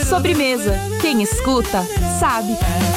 Sobremesa. Quem escuta, sabe.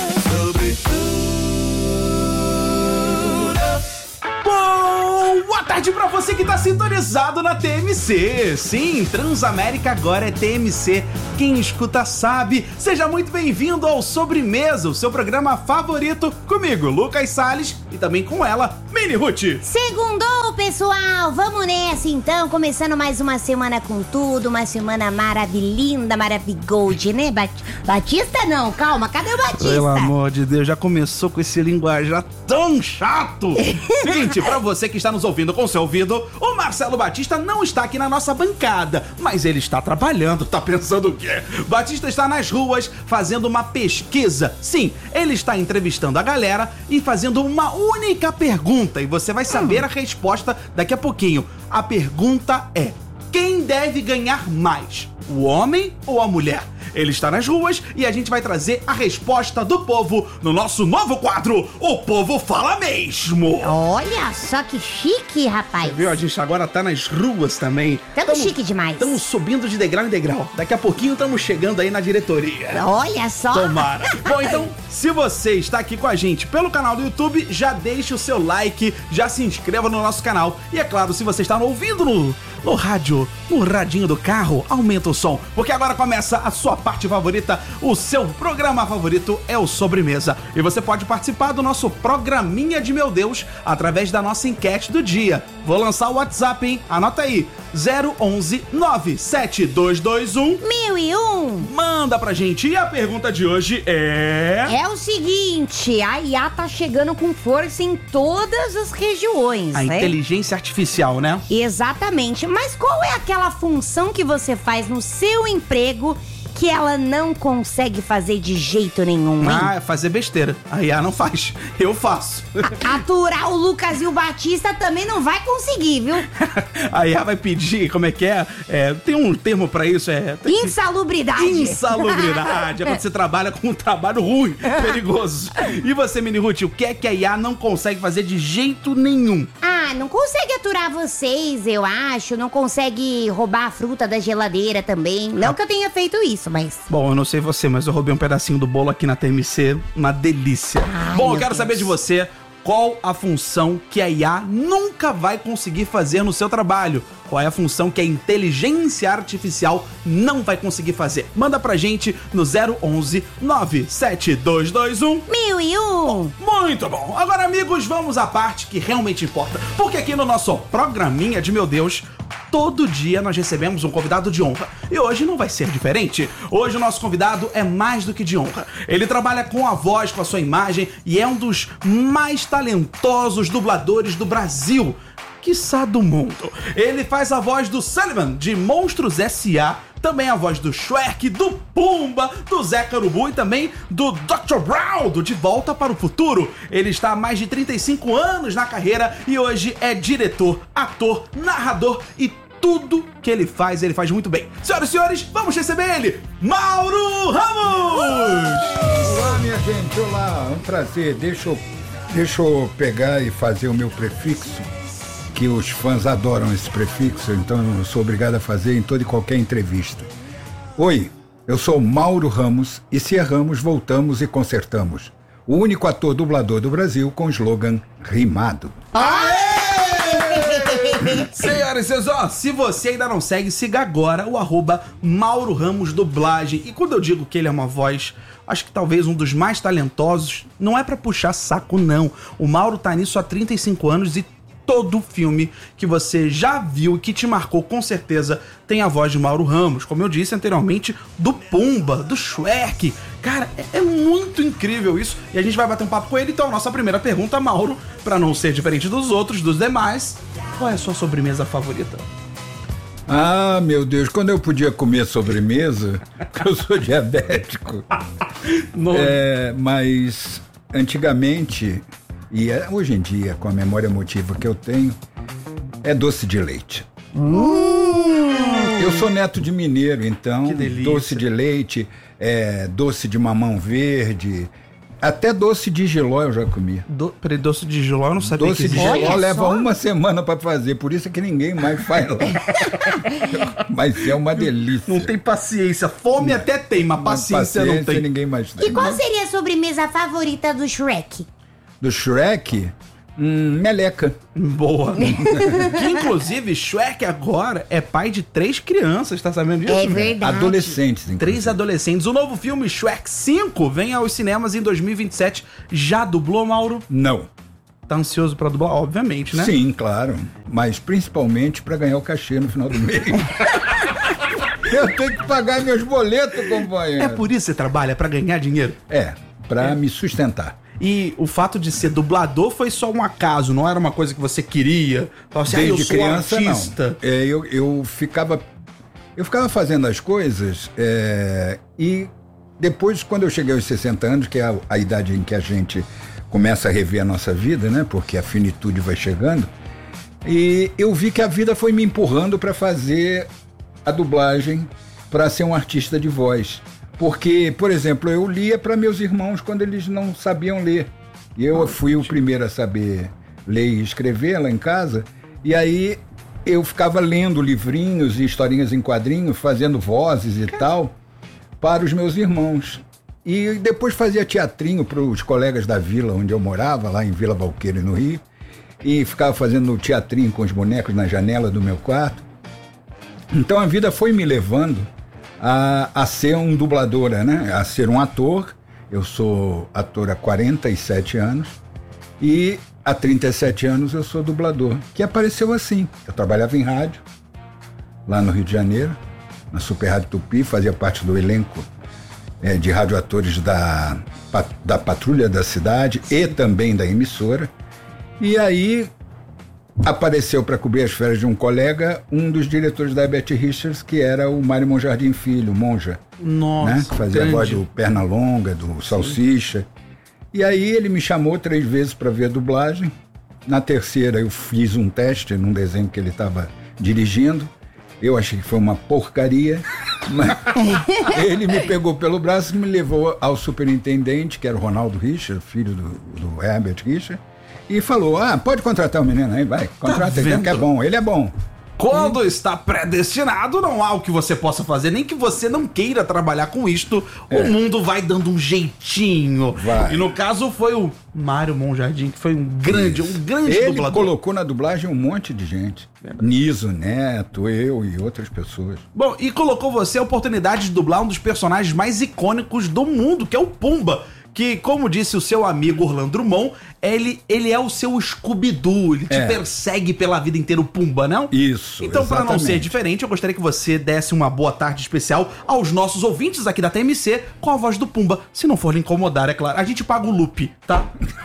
Boa tarde pra você que tá sintonizado na TMC. Sim, Transamérica agora é TMC. Quem escuta sabe. Seja muito bem-vindo ao Sobremesa, o seu programa favorito, comigo, Lucas Salles, e também com ela, Mini Ruth. Segundou, pessoal! Vamos nessa então, começando mais uma semana com tudo, uma semana maravilhinda, maravigold, né? Batista não, calma, cadê o Batista? Pelo amor de Deus, já começou com esse linguajar tão chato. Gente, pra você que está nos ouvindo com seu ouvido, o Marcelo Batista não está aqui na nossa bancada, mas ele está trabalhando. Tá pensando o quê? Batista está nas ruas fazendo uma pesquisa. Sim, ele está entrevistando a galera e fazendo uma única pergunta, e você vai saber a resposta daqui a pouquinho. A pergunta é: quem deve ganhar mais, o homem ou a mulher? Ele está nas ruas e a gente vai trazer a resposta do povo no nosso novo quadro, O Povo Fala Mesmo. Olha só que chique, rapaz. Você viu? A gente agora tá nas ruas também. Tamo chique demais. Estamos subindo de degrau em degrau. Daqui a pouquinho estamos chegando aí na diretoria. Olha só. Tomara. Bom, então, se você está aqui com a gente pelo canal do YouTube, já deixe o seu like, já se inscreva no nosso canal. E é claro, se você está ouvindo no rádio, no radinho do carro, aumenta o som, porque agora começa a sua parte favorita, o seu programa favorito é o Sobremesa. E você pode participar do nosso programinha de meu Deus através da nossa enquete do dia. Vou lançar o WhatsApp, hein? Anota aí, 011 97221 1001. Manda pra gente. E a pergunta de hoje é... É o seguinte, a IA tá chegando com força em todas as regiões, a né? inteligência artificial, né? Exatamente, mas qual é aquela função que você faz no seu emprego que ela não consegue fazer de jeito nenhum, hein? É fazer besteira. A IA não faz, eu faço. Aturar o Lucas e o Batista também não vai conseguir, viu? A IA vai pedir, como é que é? Tem um termo pra isso, Insalubridade. Insalubridade, é quando você trabalha com um trabalho ruim, perigoso. E você, Mini Ruth, o que é que a IA não consegue fazer de jeito nenhum? Não consegue aturar vocês, eu acho. Não consegue roubar a fruta da geladeira também. Não que eu tenha feito isso, mas... Bom, eu não sei você, mas eu roubei um pedacinho do bolo aqui na TMC. Uma delícia. Bom, eu quero saber de você qual a função que a IA nunca vai conseguir fazer no seu trabalho. Qual é a função que a inteligência artificial não vai conseguir fazer? Manda pra gente no 011 97221 1001. Muito bom! Agora, amigos, vamos à parte que realmente importa. Porque aqui no nosso programinha de meu Deus, todo dia nós recebemos um convidado de honra. E hoje não vai ser diferente. Hoje o nosso convidado é mais do que de honra. Ele trabalha com a voz, com a sua imagem, e é um dos mais talentosos dubladores do Brasil, quiçá do mundo. Ele faz a voz do Sullivan, de Monstros S.A., também a voz do Shrek, do Pumba, do Zé Carubu e também do Dr. Brown, do De Volta para o Futuro. Ele está há mais de 35 anos na carreira e hoje é diretor, ator, narrador e tudo que ele faz muito bem. Senhoras e senhores, vamos receber ele, Mauro Ramos! Olá, minha gente, olá, é um prazer. Deixa eu pegar e fazer o meu prefixo, que os fãs adoram esse prefixo, então eu sou obrigado a fazer em toda e qualquer entrevista. Oi, eu sou Mauro Ramos e se erramos, voltamos e consertamos. O único ator dublador do Brasil com slogan rimado. Senhoras e senhores, se você ainda não segue, siga agora o @Mauro Ramos Dublagem. E quando eu digo que ele é uma voz, acho que talvez um dos mais talentosos, não é pra puxar saco, não. O Mauro tá nisso há 35 anos e todo filme que você já viu e que te marcou, com certeza, tem a voz de Mauro Ramos. Como eu disse anteriormente, do Pumba, do Shrek. Cara, é muito incrível isso. E a gente vai bater um papo com ele. Então, a nossa primeira pergunta, Mauro, pra não ser diferente dos outros, dos demais, qual é a sua sobremesa favorita? Meu Deus, quando eu podia comer sobremesa, porque eu sou diabético. Mas antigamente... E hoje em dia, com a memória emotiva que eu tenho, é doce de leite. Eu sou neto de mineiro, então doce de leite, doce de mamão verde, Até doce de jiló eu já comi. Peraí, doce de jiló eu não sabia Doce que de existia. jiló Olha leva só. uma semana pra fazer, por isso é que ninguém mais faz lá. Mas é uma delícia. Não tem paciência. Fome até tem, mas paciência não tem. ninguém mais tem. E qual seria a sobremesa favorita do Shrek? Do Shrek, meleca. Boa. Que, inclusive, Shrek agora é pai de 3 crianças, tá sabendo disso? É verdade. Adolescentes, inclusive. 3 adolescentes. O novo filme Shrek 5 vem aos cinemas em 2027. Já dublou, Mauro? Não. Tá ansioso pra dublar? Obviamente, né? Sim, claro. Mas principalmente para ganhar o cachê no final do mês. Eu tenho que pagar meus boletos, companheiro. É por isso que você trabalha, pra ganhar dinheiro? Para me sustentar. E o fato de ser dublador foi só um acaso, não era uma coisa que você queria? Então, assim, Desde eu sou criança, artista. não. Eu ficava fazendo as coisas e depois, quando eu cheguei aos 60 anos, que é a idade em que a gente começa a rever a nossa vida, né? Porque a finitude vai chegando. E eu vi que a vida foi me empurrando para fazer a dublagem, para ser um artista de voz. Porque, por exemplo, eu lia para meus irmãos quando eles não sabiam ler. E eu fui o primeiro a saber ler e escrever lá em casa. E aí eu ficava lendo livrinhos e historinhas em quadrinhos, fazendo vozes e tal, para os meus irmãos. E depois fazia teatrinho para os colegas da vila onde eu morava, lá em Vila Valqueira, no Rio. E ficava fazendo teatrinho com os bonecos na janela do meu quarto. Então a vida foi me levando a ser um dublador, né? A ser um ator. Eu sou ator há 47 anos e há 37 anos eu sou dublador, que apareceu assim. Eu trabalhava em rádio, lá no Rio de Janeiro, na Super Rádio Tupi, fazia parte do elenco de radioatores da Patrulha da Cidade e também da emissora. E aí apareceu para cobrir as férias de um colega, um dos diretores da Herbert Richards, que era o Mário Monjardim Filho, Monja. Nossa, né? Que fazia a voz do Pernalonga, do Salsicha. E aí ele me chamou 3 vezes para ver a dublagem. Na terceira eu fiz um teste num desenho que ele estava dirigindo. Eu achei que foi uma porcaria, mas ele me pegou pelo braço e me levou ao superintendente, que era o Ronaldo Richard, filho do Herbert Richard, e falou, pode contratar o menino aí, vai, contrata ele, que é bom, ele é bom. Quando está predestinado, não há o que você possa fazer, nem que você não queira trabalhar com isto, o mundo vai dando um jeitinho. Vai. E no caso foi o Mário Monjardim, que foi um grande Ele dublador. colocou na dublagem um monte de gente. Niso Neto, eu e outras pessoas. Bom, e colocou você a oportunidade de dublar um dos personagens mais icônicos do mundo, que é o Pumba. Que, como disse o seu amigo Orlando Drummond, ele é o seu Scooby-Doo, ele te persegue pela vida inteira, o Pumba, não? Isso, Então, para não exatamente. ser diferente, eu gostaria que você desse uma boa tarde especial aos nossos ouvintes aqui da TMC com a voz do Pumba. Se não for lhe incomodar, é claro. A gente paga o loop, tá?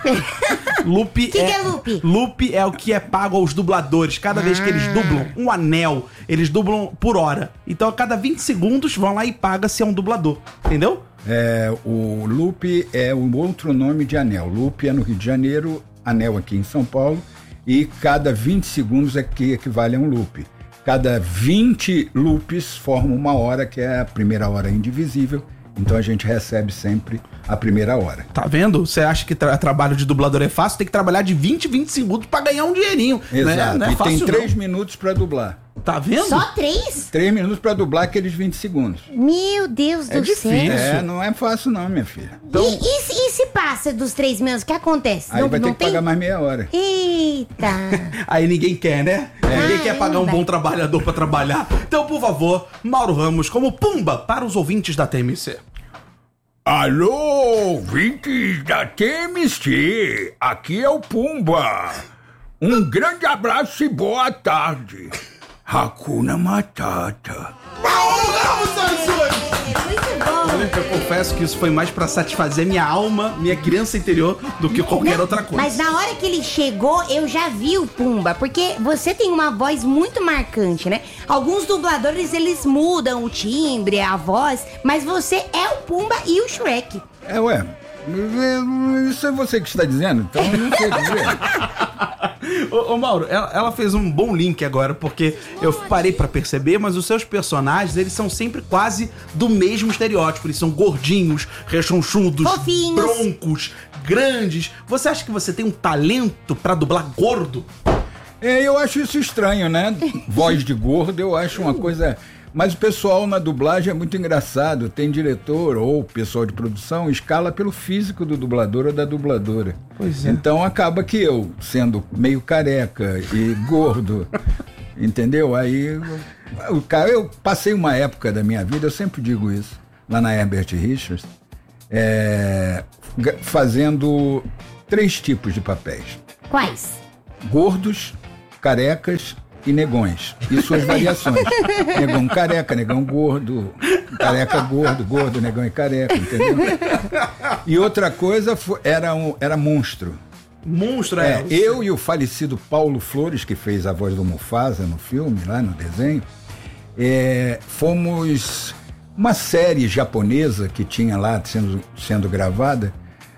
Loop Que é loop? Loop é o que é pago aos dubladores. Cada vez que eles dublam um anel, eles dublam por hora. Então, a cada 20 segundos, vão lá e paga se é um dublador. Entendeu? O loop é um outro nome de anel. Loop é no Rio de Janeiro, anel aqui em São Paulo, e cada 20 segundos é que equivale a um loop. Cada 20 loops formam uma hora, que é a primeira hora indivisível, então a gente recebe sempre a primeira hora. Tá vendo? Você acha que trabalho de dublador é fácil? Tem que trabalhar de 20 20 pra ganhar um dinheirinho. Exato, Não é e tem fácil, 3 não. minutos para dublar. Tá vendo? Só 3? 3 minutos para dublar aqueles 20 segundos. Meu Deus do difícil. céu. Não é fácil não, minha filha. E se passa dos 3 minutos, o que acontece? Aí vai ter que tem? pagar mais meia hora. Eita. Aí ninguém quer, né? Ninguém quer pagar um vai. bom trabalhador pra trabalhar. Então, por favor, Mauro Ramos como Pumba para os ouvintes da TMC. Alô, ouvintes da TMC, aqui é o Pumba. Um grande abraço e boa tarde. Hakuna Matata. Muito bom. Eu confesso que isso foi mais pra satisfazer minha alma, minha criança interior, do que qualquer outra coisa. Mas na hora que ele chegou, eu já vi o Pumba, porque você tem uma voz muito marcante, né? Alguns dubladores, eles mudam o timbre, a voz, mas você é o Pumba e o Shrek. Isso é você que está dizendo, então eu não sei dizer. Ô Mauro, ela fez um bom link agora, porque eu parei pra perceber, mas os seus personagens, eles são sempre quase do mesmo estereótipo. Eles são gordinhos, rechonchudos, Fofinhos, broncos, grandes. Você acha que você tem um talento pra dublar gordo? Eu acho isso estranho, né? Voz de gordo, eu acho uma coisa... Mas o pessoal na dublagem é muito engraçado. Tem diretor ou pessoal de produção, escala pelo físico do dublador ou da dubladora. Pois é. Então acaba que eu, sendo meio careca e gordo, entendeu? Aí eu passei uma época da minha vida, eu sempre digo isso, lá na Herbert Richards, fazendo 3 tipos de papéis. Quais? Gordos, carecas e negões. E suas variações. Negão careca, negão gordo, careca gordo, gordo, negão e careca, entendeu? E outra coisa era monstro. Monstro, Eu e o falecido Paulo Flores, que fez a voz do Mufasa no filme, lá no desenho, fomos uma série japonesa que tinha lá sendo gravada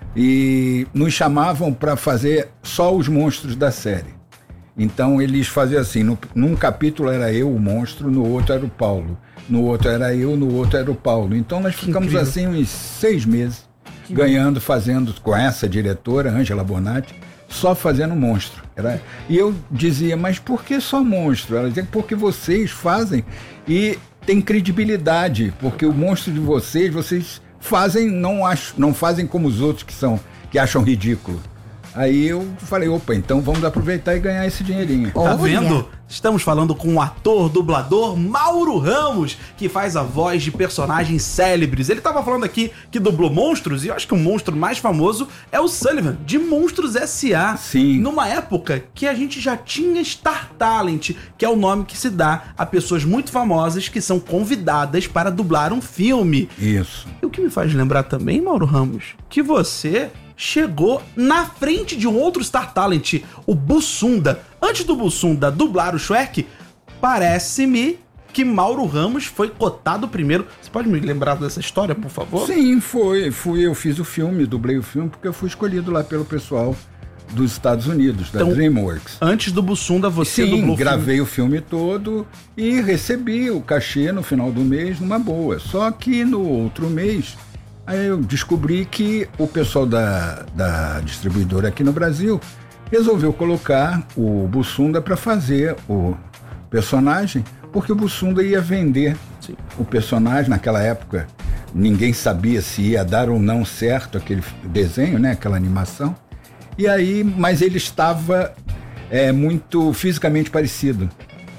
e nos chamavam para fazer só os monstros da série. Então eles faziam assim, num capítulo era eu o monstro, no outro era o Paulo, no outro era eu, no outro era o Paulo. Então nós ficamos assim uns 6 meses, fazendo com essa diretora, Ângela Bonatti, só fazendo monstro. E eu dizia, mas por que só monstro? Ela dizia, porque vocês fazem e tem credibilidade, porque o monstro de vocês fazem, não fazem como os outros que acham ridículo. Aí eu falei, opa, então vamos aproveitar e ganhar esse dinheirinho. Tá vendo? Estamos falando com o ator, dublador Mauro Ramos, que faz a voz de personagens célebres. Ele tava falando aqui que dublou monstros, e eu acho que o monstro mais famoso é o Sullivan, de Monstros S.A. Sim. Numa época que a gente já tinha Star Talent, que é o nome que se dá a pessoas muito famosas que são convidadas para dublar um filme. Isso. E o que me faz lembrar também, Mauro Ramos, que você chegou na frente de um outro Star Talent, o Bussunda. Antes do Bussunda dublar o Shrek, parece-me que Mauro Ramos foi cotado primeiro. Você pode me lembrar dessa história, por favor? Sim, eu fiz o filme, dublei o filme, porque eu fui escolhido lá pelo pessoal dos Estados Unidos, da DreamWorks. Antes do Bussunda, você dublou o filme? Sim, gravei o filme todo e recebi o cachê no final do mês numa boa. Só que no outro mês, aí eu descobri que o pessoal da distribuidora aqui no Brasil resolveu colocar o Bussunda para fazer o personagem, porque o Bussunda ia vender. Sim. O personagem naquela época. Ninguém sabia se ia dar ou não certo aquele desenho, né, aquela animação. E aí, mas ele estava muito fisicamente parecido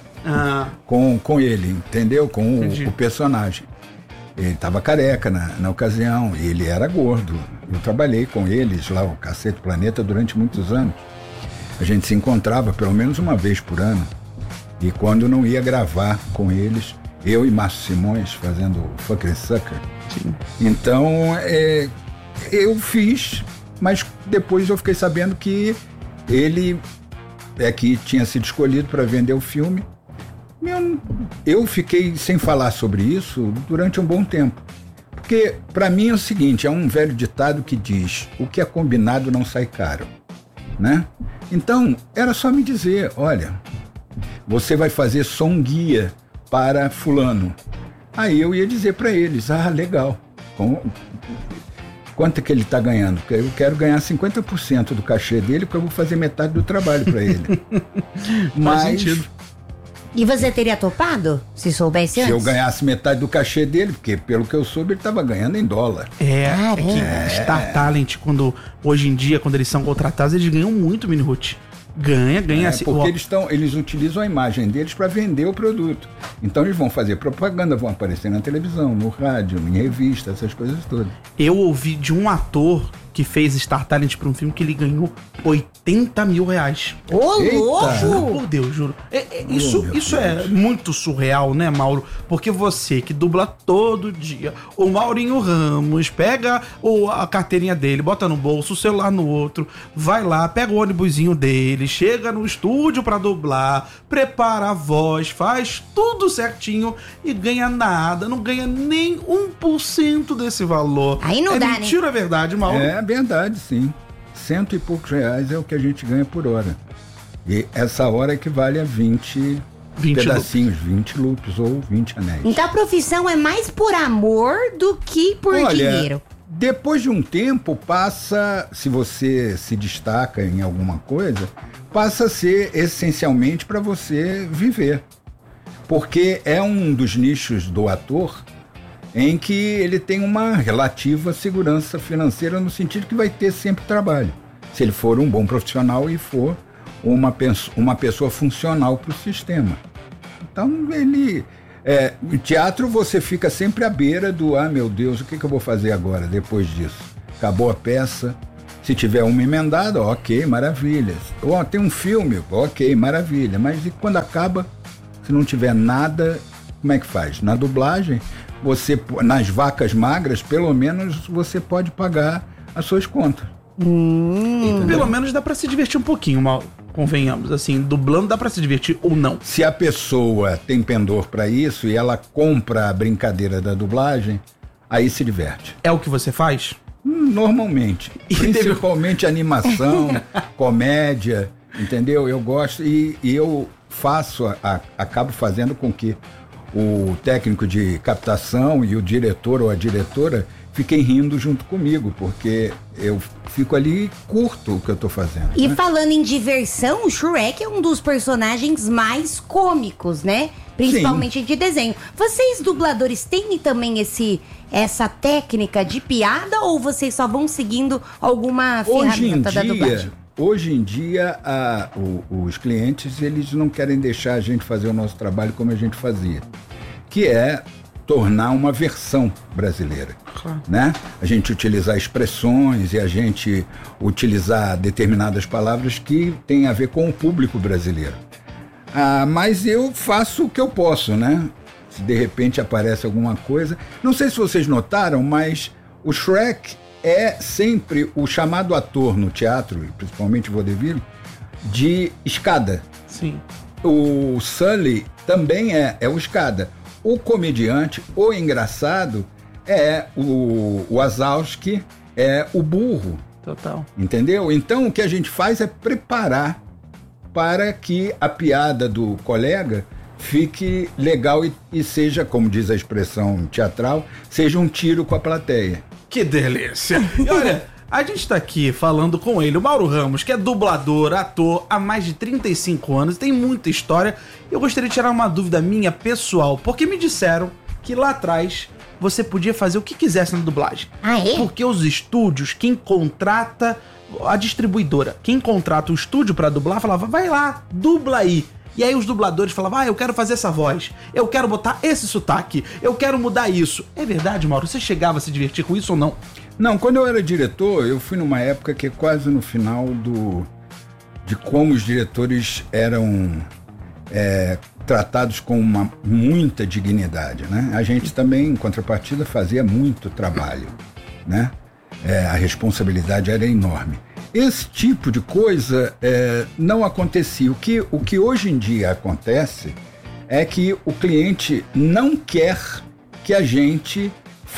com ele, entendeu? Com o personagem. Ele estava careca na ocasião, e ele era gordo. Eu trabalhei com eles lá, o Cacete Planeta, durante muitos anos. A gente se encontrava pelo menos uma vez por ano. E quando não ia gravar com eles, eu e Márcio Simões fazendo Fucker Sucker. Sim. Então, eu fiz, mas depois eu fiquei sabendo que ele que tinha sido escolhido para vender o filme. Eu fiquei sem falar sobre isso durante um bom tempo. Porque, para mim, é o seguinte, é um velho ditado que diz, o que é combinado não sai caro, né? Então, era só me dizer, olha, você vai fazer som guia para fulano. Aí eu ia dizer para eles, legal, quanto é que ele está ganhando? Porque eu quero ganhar 50% do cachê dele, porque eu vou fazer metade do trabalho para ele. Faz sentido. E você teria topado, se soubesse antes? Se eu ganhasse metade do cachê dele, porque pelo que eu soube, ele estava ganhando em dólar. Star Talent, hoje em dia, quando eles são contratados, eles ganham muito, Mini Ruth. Ganha assim. Porque eles utilizam a imagem deles para vender o produto. Então eles vão fazer propaganda, vão aparecer na televisão, no rádio, em revista, essas coisas todas. Eu ouvi de um ator que fez Star Talent para um filme que ele ganhou R$80 mil. Ô, louco! Por Deus, juro. Isso é muito surreal, né, Mauro? Porque você que dubla todo dia, o Maurinho Ramos pega a carteirinha dele, bota no bolso, o celular no outro, vai lá, pega o ônibusinho dele, chega no estúdio pra dublar, prepara a voz, faz tudo certinho e ganha nada, não ganha nem 1% desse valor. Aí não dá, né? Mentira, é verdade, Mauro? É verdade, sim. R$100 e poucos é o que a gente ganha por hora. E essa hora equivale a 20 pedacinhos, 20 loops ou 20 anéis. Então a profissão é mais por amor do que por dinheiro. Depois de um tempo passa, se você se destaca em alguma coisa, passa a ser essencialmente para você viver. Porque é um dos nichos do ator em que ele tem uma relativa segurança financeira no sentido que vai ter sempre trabalho. Se ele for um bom profissional e for uma pessoa funcional para o sistema. Então, no teatro você fica sempre à beira do, meu Deus, o que eu vou fazer agora, depois disso? Acabou a peça, se tiver uma emendada, ok, maravilha. Tem um filme, ok, maravilha. Mas e quando acaba, se não tiver nada, como é que faz? Na dublagem, nas vacas magras, pelo menos você pode pagar as suas contas. Pelo menos dá pra se divertir um pouquinho, Mauro. Convenhamos, assim, dublando dá pra se divertir ou não. Se a pessoa tem pendor pra isso e ela compra a brincadeira da dublagem, aí se diverte. É o que você faz? Normalmente. Principalmente animação, comédia, entendeu? Eu gosto e eu acabo fazendo com que o técnico de captação e o diretor ou a diretora fiquem rindo junto comigo, porque eu fico ali e curto o que eu tô fazendo. E falando em diversão, o Shrek é um dos personagens mais cômicos, né? Principalmente de desenho. Vocês, dubladores, têm também essa técnica de piada ou vocês só vão seguindo alguma ferramenta da dublagem? Hoje em dia, os clientes, eles não querem deixar a gente fazer o nosso trabalho como a gente fazia, que é tornar uma versão brasileira, né? A gente utilizar expressões e a gente utilizar determinadas palavras que têm a ver com o público brasileiro. Mas eu faço o que eu posso, né? Se de repente aparece alguma coisa... Não sei se vocês notaram, mas o Shrek é sempre o chamado ator no teatro, principalmente vaudeville, de escada. Sim. O Sully também é o escada. O comediante, o engraçado, é o Wazowski, é o burro. Total. Entendeu? Então o que a gente faz é preparar para que a piada do colega fique legal e seja, como diz a expressão teatral, seja um tiro com a plateia. Que delícia! E olha, a gente tá aqui falando com ele, o Mauro Ramos, que é dublador, ator há mais de 35 anos, tem muita história. Eu gostaria de tirar uma dúvida minha pessoal, porque me disseram que lá atrás você podia fazer o que quisesse na dublagem. Ah, é? Porque os estúdios, quem contrata, a distribuidora, quem contrata o estúdio pra dublar, falava, vai lá, dubla aí. E aí os dubladores falavam, eu quero fazer essa voz, eu quero botar esse sotaque, eu quero mudar isso. É verdade, Mauro? Você chegava a se divertir com isso ou não? Não, quando eu era diretor, eu fui numa época que é quase no final de como os diretores eram tratados com muita dignidade, né? A gente também, em contrapartida, fazia muito trabalho, né? A responsabilidade era enorme. Esse tipo de coisa não acontecia. O que hoje em dia acontece é que o cliente não quer que a gente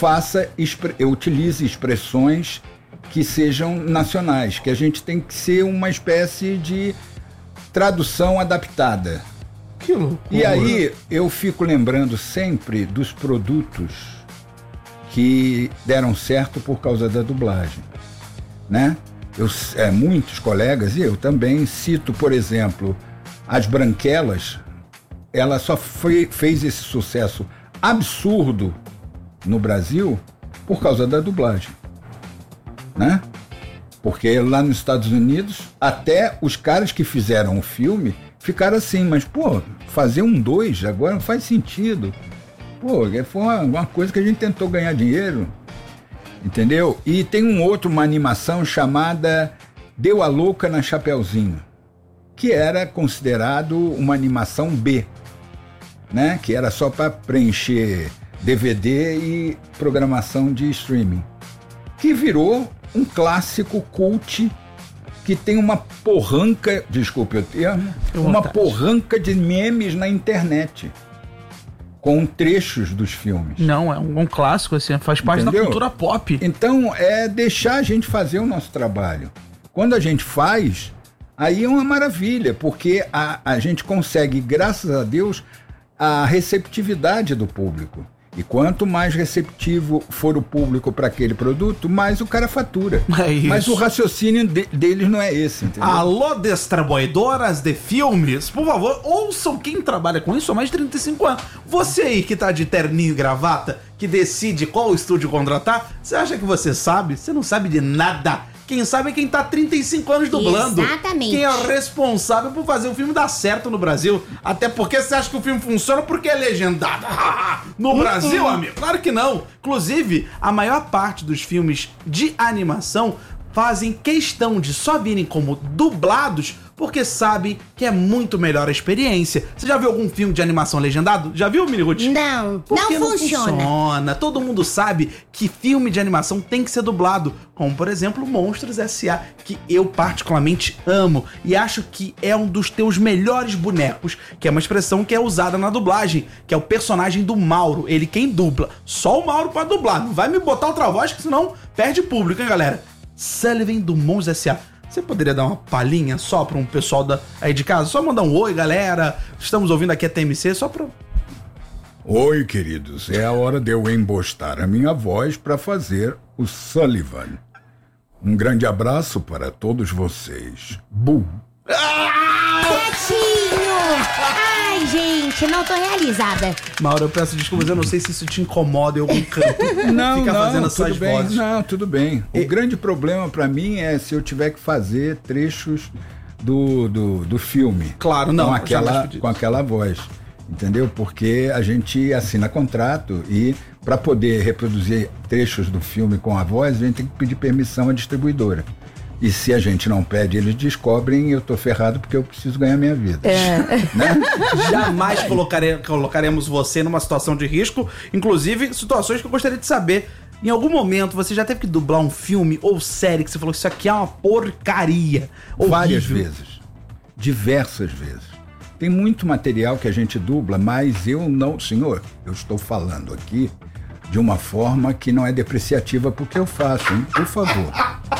utilize expressões que sejam nacionais, que a gente tem que ser uma espécie de tradução adaptada. Que loucura. E aí eu fico lembrando sempre dos produtos que deram certo por causa da dublagem, né? Muitos colegas, e eu também cito, por exemplo, As Branquelas. Ela só fez esse sucesso absurdo no Brasil por causa da dublagem, né? Porque lá nos Estados Unidos, até os caras que fizeram o filme ficaram assim, mas, fazer 2 agora não faz sentido. Foi uma coisa que a gente tentou ganhar dinheiro, entendeu? E tem uma animação chamada Deu a Louca na Chapeuzinho, que era considerado uma animação B, né? Que era só para preencher DVD e programação de streaming, que virou um clássico cult que tem uma porranca, desculpe o termo, uma porranca de memes na internet com trechos dos filmes. Não, é um clássico, assim, faz parte da cultura pop. Então, é deixar a gente fazer o nosso trabalho. Quando a gente faz, Aí é uma maravilha, porque a gente consegue, graças a Deus, a receptividade do público. E quanto mais receptivo for o público para aquele produto, mais o cara fatura. É isso. Mas o raciocínio deles não é esse, entendeu? Alô, distribuidoras de filmes, por favor, ouçam quem trabalha com isso há mais de 35 anos. Você aí que tá de terninho e gravata, que decide qual estúdio contratar, você acha que você sabe? Você não sabe de nada. Quem sabe é quem tá 35 anos dublando. Exatamente. Quem é o responsável por fazer o filme dar certo no Brasil. Até porque você acha que o filme funciona porque é legendado. No Brasil, amigo? Claro que não. Inclusive, a maior parte dos filmes de animação fazem questão de só virem como dublados porque sabe que é muito melhor a experiência. Você já viu algum filme de animação legendado? Já viu, Miniguti? Não funciona. Todo mundo sabe que filme de animação tem que ser dublado, como por exemplo Monstros S.A., que eu particularmente amo e acho que é um dos teus melhores bonecos, que é uma expressão que é usada na dublagem, que é o personagem do Mauro, ele quem dubla. Só o Mauro pode dublar, não vai me botar outra voz que senão perde público, hein, galera? Sullivan do Monstros S.A. Você poderia dar uma palhinha só para um pessoal aí de casa? Só mandar um oi, galera. Estamos ouvindo aqui a TMC, só para... Oi, queridos. É a hora de eu embostar a minha voz para fazer o Sullivan. Um grande abraço para todos vocês. Bu. Betinho! Ai, gente, não tô realizada. Mauro, eu peço desculpas, eu não sei se isso te incomoda em algum canto. Não, Fica fazendo as suas tudo bem. vozes. Não, tudo bem. O grande problema para mim é se eu tiver que fazer trechos do filme. Claro, não. Com aquela voz. Entendeu? Porque a gente assina contrato e para poder reproduzir trechos do filme com a voz, a gente tem que pedir permissão à distribuidora. E se a gente não pede, eles descobrem e eu tô ferrado porque eu preciso ganhar minha vida. Né? Jamais colocaremos você numa situação de risco, inclusive situações que eu gostaria de saber. Em algum momento você já teve que dublar um filme ou série que você falou que isso aqui é uma porcaria? Várias vezes. Diversas vezes. Tem muito material que a gente dubla, mas eu não... Senhor, eu estou falando aqui de uma forma que não é depreciativa porque eu faço, hein? Por favor.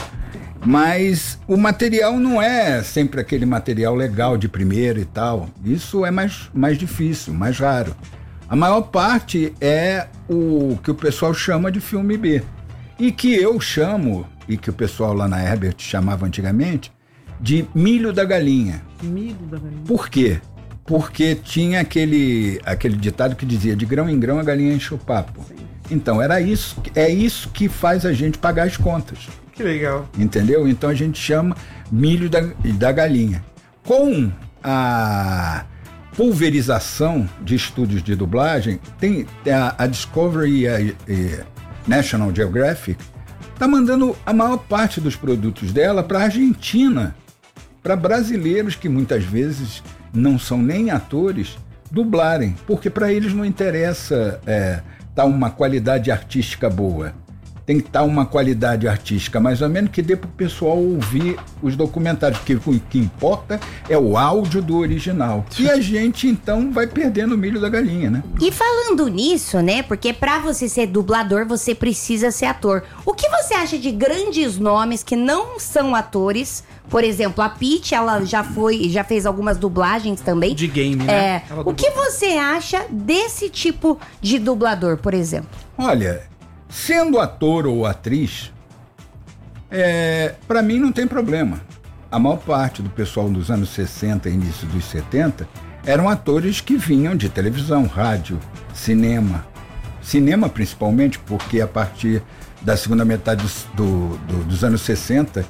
Mas o material não é sempre aquele material legal de primeira e tal. Isso é mais difícil, mais raro. A maior parte é o que o pessoal chama de filme B. E que eu chamo, e que o pessoal lá na Herbert chamava antigamente, de milho da galinha. Milho da galinha. Por quê? Porque tinha aquele ditado que dizia, de grão em grão a galinha enche o papo. Sim. Então é isso que faz a gente pagar as contas. Que legal. Entendeu? Então a gente chama milho da galinha. Com a pulverização de estúdios de dublagem, tem a Discovery e a National Geographic tá mandando a maior parte dos produtos dela para a Argentina, para brasileiros que muitas vezes não são nem atores dublarem, porque para eles não interessa tá uma qualidade artística boa. Tem que estar uma qualidade artística mais ou menos que dê para o pessoal ouvir os documentários, porque o que importa é o áudio do original. E a gente, então, vai perdendo o milho da galinha, né? E falando nisso, né, porque pra você ser dublador, você precisa ser ator. O que você acha de grandes nomes que não são atores? Por exemplo, a Peach, ela já fez algumas dublagens também. De game, né? O que você acha desse tipo de dublador, por exemplo? Olha... Sendo ator ou atriz, para mim não tem problema. A maior parte do pessoal dos anos 60 e início dos 70 eram atores que vinham de televisão, rádio, cinema. Cinema principalmente, porque a partir da segunda metade dos anos 60,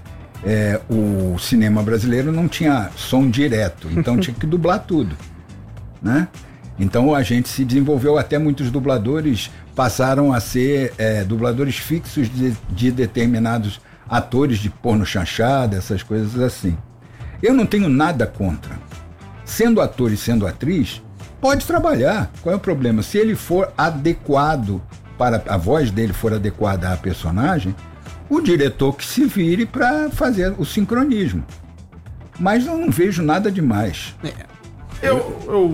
o cinema brasileiro não tinha som direto, então tinha que dublar tudo, né? Então a gente se desenvolveu, até muitos dubladores passaram a ser dubladores fixos de determinados atores de porno chanchada, essas coisas assim. Eu não tenho nada contra. Sendo ator e sendo atriz, pode trabalhar. Qual é o problema? Se ele for adequado, a voz dele for adequada à personagem, o diretor que se vire para fazer o sincronismo. Mas eu não vejo nada demais. Eu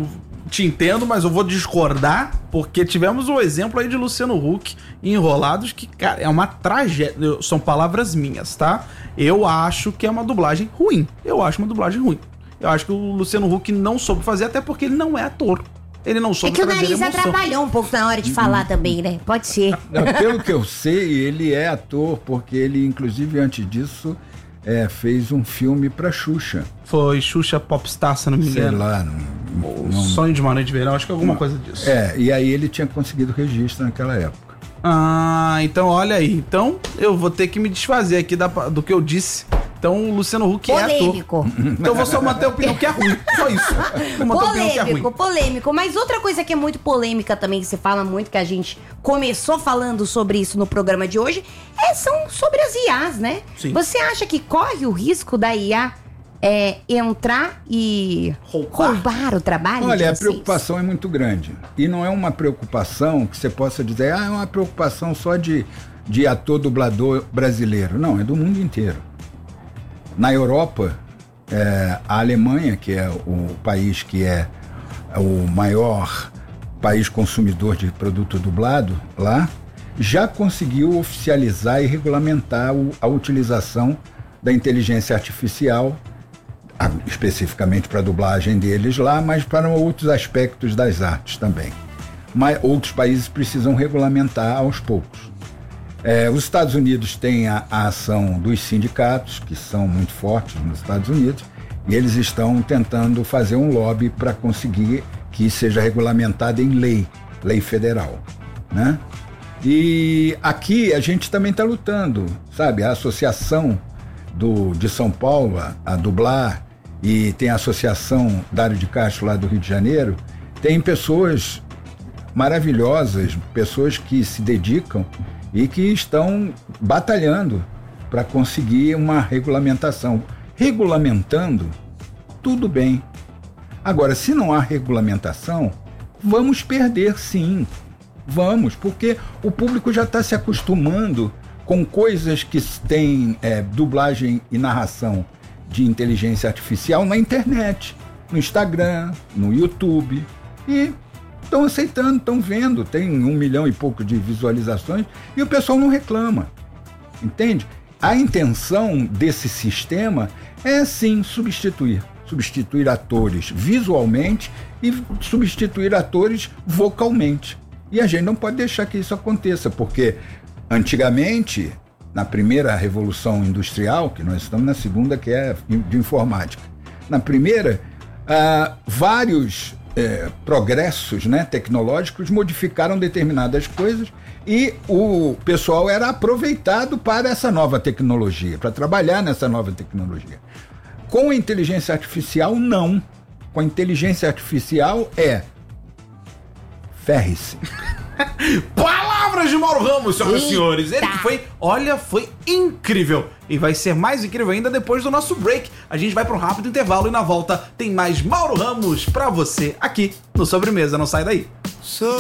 te entendo, mas eu vou discordar, porque tivemos um exemplo aí de Luciano Huck em Enrolados, que, cara, é uma tragédia. São palavras minhas, tá? Eu acho que é uma dublagem ruim. Eu acho que o Luciano Huck não soube fazer, até porque ele não é ator. Ele não soube trazer emoção. É que o nariz atrapalhou um pouco na hora de falar também, né? Pode ser. Pelo que eu sei, ele é ator, porque ele, inclusive, antes disso, fez um filme pra Xuxa. Foi Xuxa Popstar, se não me engano. Sei lá. Sonho de uma Noite de Verão, acho que alguma coisa disso. E aí ele tinha conseguido registro naquela época. Ah, então olha aí. Então eu vou ter que me desfazer aqui do que eu disse. Então o Luciano Huck polêmico. É ator. Então eu vou só manter a opinião que é ruim. Só isso. Vou manter a opinião que é ruim. Polêmico. Mas outra coisa que é muito polêmica também, que se fala muito, que a gente começou falando sobre isso no programa de hoje, são sobre as IAs, né? Sim. Você acha que corre o risco da IA entrar e roubar o trabalho? Olha, a preocupação é muito grande. E não é uma preocupação que você possa dizer, é uma preocupação só de ator dublador brasileiro. Não, é do mundo inteiro. Na Europa, a Alemanha, que é o país que é o maior país consumidor de produto dublado lá, já conseguiu oficializar e regulamentar a utilização da inteligência artificial, especificamente para a dublagem deles lá, mas para outros aspectos das artes também. Mas outros países precisam regulamentar aos poucos. Os Estados Unidos têm a ação dos sindicatos, que são muito fortes nos Estados Unidos, e eles estão tentando fazer um lobby para conseguir que seja regulamentado em lei federal, né? E aqui a gente também está lutando, sabe? A associação de São Paulo, a Dublar, e tem a associação Dário de Castro lá do Rio de Janeiro, tem pessoas maravilhosas, pessoas que se dedicam e que estão batalhando para conseguir uma regulamentação. Regulamentando, tudo bem. Agora, se não há regulamentação, vamos perder sim. Vamos, porque o público já está se acostumando com coisas que têm dublagem e narração de inteligência artificial na internet, no Instagram, no YouTube, e estão aceitando, estão vendo, tem 1 milhão e pouco de visualizações e o pessoal não reclama, entende? A intenção desse sistema é sim substituir atores visualmente e substituir atores vocalmente. E a gente não pode deixar que isso aconteça, porque antigamente, na primeira revolução industrial, que nós estamos na segunda, que é de informática, na primeira, vários progressos, né, tecnológicos modificaram determinadas coisas e o pessoal era aproveitado para essa nova tecnologia, para trabalhar nessa nova tecnologia. Com a inteligência artificial, não. Com a inteligência artificial ferre-se. Palavras de Mauro Ramos, senhoras e senhores. Ele que foi incrível. E vai ser mais incrível ainda depois do nosso break. A gente vai para um rápido intervalo e na volta tem mais Mauro Ramos pra você aqui no Sobremesa. Não sai daí.